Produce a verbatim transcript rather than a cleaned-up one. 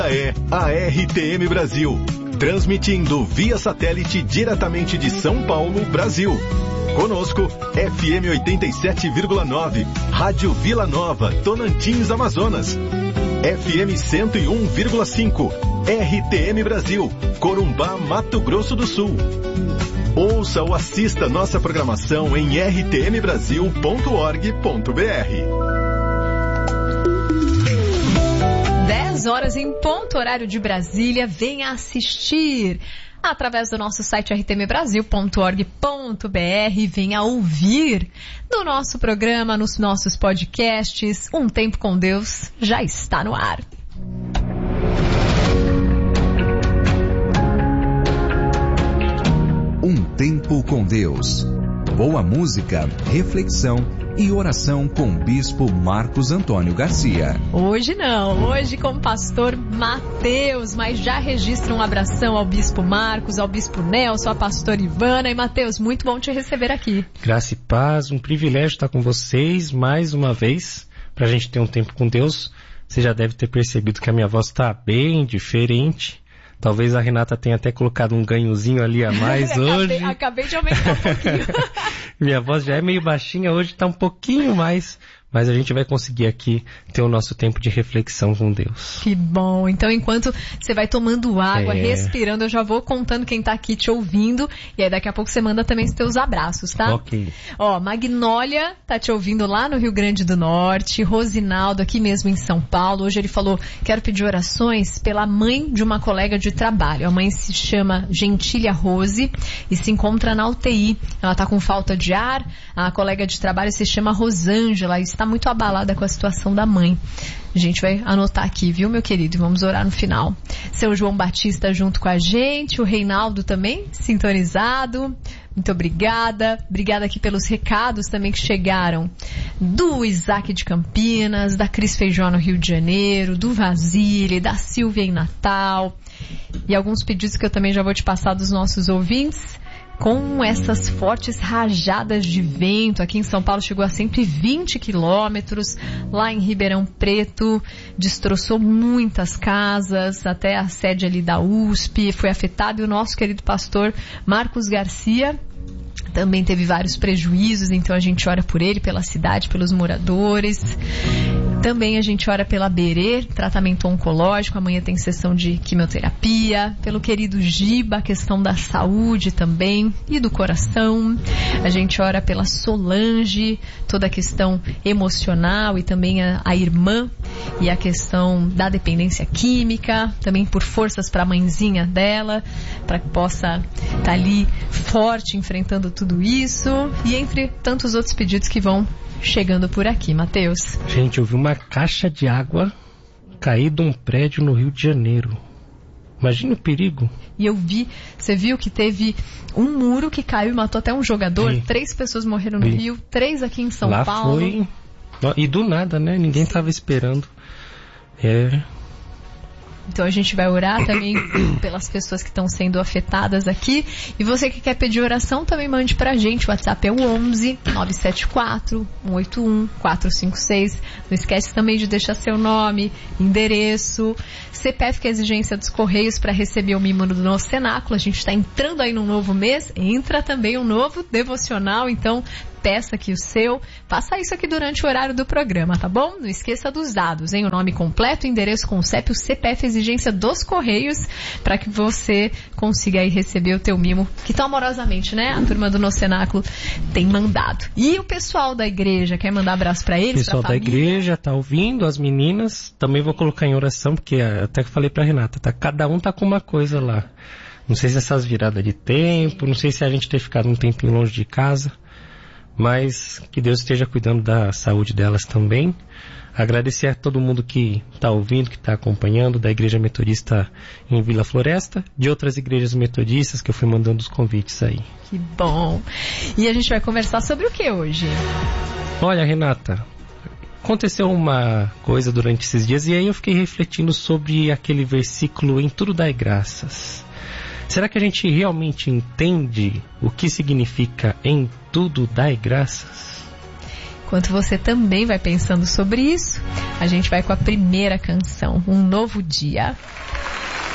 É a R T M Brasil, transmitindo via satélite diretamente de São Paulo, Brasil. Conosco, F M oitenta e sete vírgula nove, Rádio Vila Nova, Tonantins, Amazonas. F M cento e um vírgula cinco, R T M Brasil, Corumbá, Mato Grosso do Sul. Ouça ou assista nossa programação em r t m brasil ponto org ponto b r. dez horas em ponto, horário de Brasília. Venha assistir através do nosso site r t m brasil ponto org ponto b r. Venha ouvir do nosso programa, nos nossos podcasts. Um Tempo com Deus já está no ar. Um Tempo com Deus. Boa música, reflexão e oração com o Bispo Marcos Antônio Garcia. Hoje não, hoje com o pastor Mateus, mas já registra um abração ao Bispo Marcos, ao Bispo Nelson, à pastora Ivana. E Mateus, muito bom te receber aqui. Graça e paz, um privilégio estar com vocês mais uma vez, para a gente ter um tempo com Deus. Você já deve ter percebido que a minha voz está bem diferente. Talvez a Renata tenha até colocado um ganhozinho ali a mais acabei, hoje. Acabei de aumentar um pouquinho. Minha voz já é meio baixinha, hoje está um pouquinho mais. Mas a gente vai conseguir aqui ter o nosso tempo de reflexão com Deus. Que bom. Então, enquanto você vai tomando água, é. respirando, eu já vou contando quem tá aqui te ouvindo. E aí, daqui a pouco você manda também os teus abraços, tá? Ok. Ó, Magnólia tá te ouvindo lá no Rio Grande do Norte. Rosinaldo aqui mesmo em São Paulo. Hoje ele falou, quero pedir orações pela mãe de uma colega de trabalho. A mãe se chama Gentília Rose e se encontra na U T I. Ela tá com falta de ar. A colega de trabalho se chama Rosângela e está muito abalada com a situação da mãe. A gente vai anotar aqui, viu, meu querido? E vamos orar no final. Seu João Batista junto com a gente, o Reinaldo também sintonizado. Muito obrigada. Obrigada aqui pelos recados também que chegaram do Isaac de Campinas, da Cris Feijó no Rio de Janeiro, do Vasile, da Silvia em Natal. E alguns pedidos que eu também já vou te passar dos nossos ouvintes. Com essas fortes rajadas de vento, aqui em São Paulo chegou a cento e vinte quilômetros, lá em Ribeirão Preto destroçou muitas casas, até a sede ali da U S P foi afetada, e o nosso querido pastor Marcos Garcia também teve vários prejuízos, então a gente ora por ele, pela cidade, pelos moradores. Também a gente ora pela Berê, tratamento oncológico, amanhã tem sessão de quimioterapia. Pelo querido Giba, a questão da saúde também e do coração. A gente ora pela Solange, toda a questão emocional e também a, a irmã e a questão da dependência química. Também por forças para a mãezinha dela, para que possa estar ali forte, enfrentando tudo isso. E entre tantos outros pedidos que vão chegando por aqui, Mateus. Gente, eu vi uma caixa de água cair de um prédio no Rio de Janeiro. Imagina o perigo. E eu vi, você viu que teve um muro que caiu e matou até um jogador, Sim. Três pessoas morreram no Sim. Rio, três aqui em São Lá Paulo. Foi... E do nada, né? Ninguém estava esperando. É... Então a gente vai orar também pelas pessoas que estão sendo afetadas aqui. E você que quer pedir oração, também mande pra gente. O WhatsApp é o onze, nove sete quatro, um oito um, quatro cinco seis. Não esquece também de deixar seu nome, endereço, C P F, que é a exigência dos Correios para receber o mimo do nosso cenáculo. A gente está entrando aí num novo mês, entra também um novo devocional, então peça aqui o seu, faça isso aqui durante o horário do programa, tá bom? Não esqueça dos dados, hein? O nome completo, endereço com o C E P, o C P F, exigência dos Correios, para que você consiga aí receber o teu mimo, que tão amorosamente, né? A turma do nosso cenáculo tem mandado. E o pessoal da igreja, quer mandar abraço para eles? O pessoal da igreja tá ouvindo, as meninas, também vou colocar em oração, porque até que falei pra Renata, tá? Cada um tá com uma coisa lá. Não sei se essas viradas de tempo, não sei se a gente ter ficado um tempinho longe de casa, mas que Deus esteja cuidando da saúde delas também. Agradecer a todo mundo que está ouvindo, que está acompanhando, da Igreja Metodista em Vila Floresta, de outras igrejas metodistas que eu fui mandando os convites aí. Que bom! E a gente vai conversar sobre o que hoje? Olha, Renata, aconteceu uma coisa durante esses dias e aí eu fiquei refletindo sobre aquele versículo, em tudo dai graças. Será que a gente realmente entende o que significa em tudo dai graças? Enquanto você também vai pensando sobre isso, a gente vai com a primeira canção, Um Novo Dia.